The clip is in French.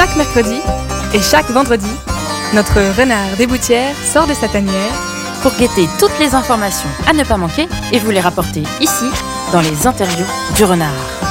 Chaque mercredi et chaque vendredi, notre renard des Boutières sort de sa tanière pour guetter toutes les informations à ne pas manquer et vous les rapporter ici, dans les interviews du renard.